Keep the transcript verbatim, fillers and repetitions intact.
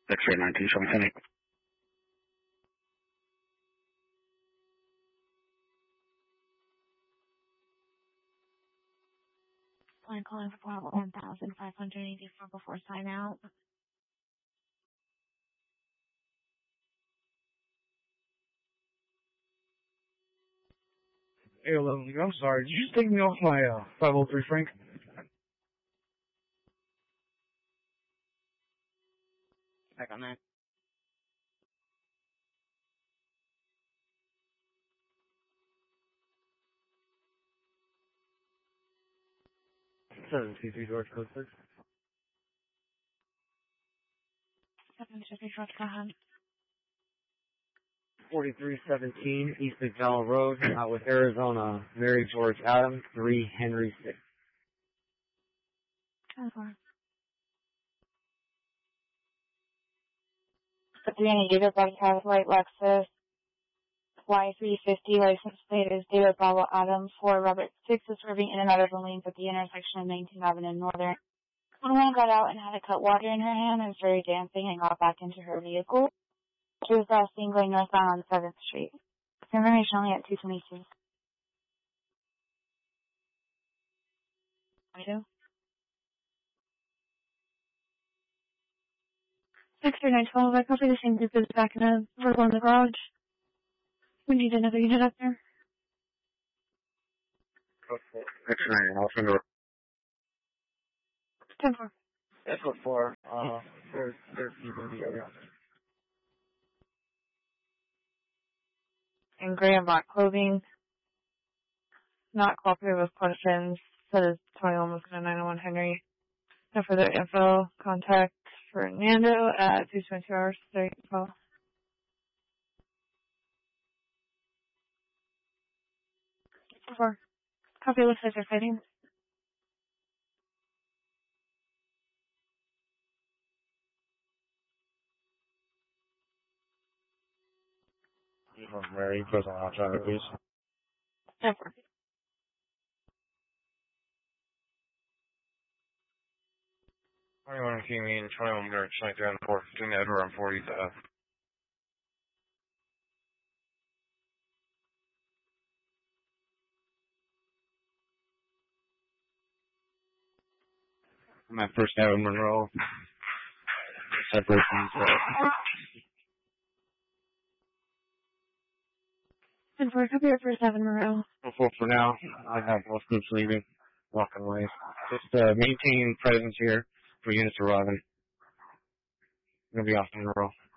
X-ray nineteen, showing ten eight. I'm calling for Bravo one thousand five hundred eighty-four before sign out. Hey, Lovely, I'm sorry. Did you just take me off my uh, five oh three Frank? Back on that. seven two three George Code, please. seven two three George, go ahead. forty-three seventeen East McDowell Road, out with Arizona, Mary George Adams, three Henry six. ten four. The three hundred Gator Broadcast Light Lexus Y three fifty license plate is David Bravo Adams for Robert six is swerving in and out of the lanes at the intersection of nineteenth Avenue and Northern. When one got out and had to cut water in her hand, it was very dancing and got back into her vehicle. She was last seen going northbound on seventh Street. Information only at two twenty-two. Two. six three nine twelve, I copy the same group is back in the vehicle in the garage. We need another unit up there. X-ray, I'll send her. ten four. That's what for, uh, there's, there's people in the area. And Graham Black Clothing. Not cooperative with questions. Says twenty-one was going to nine oh one Henry. No further info. Contact Fernando at two twenty-two hours. There you go. Four. Copy, looks like they're fighting. Mary, present outside, please. ten four. twenty-one King and twenty-one Merrick, twenty-three on four fifteen Edward on forty-five. I'm at First Avenue, Monroe. Separations. ten four, copy your first Avenue, Monroe. Well, for now, I have most groups leaving, walking away. Just uh, maintain presence here for units arriving. Gonna be off in a row.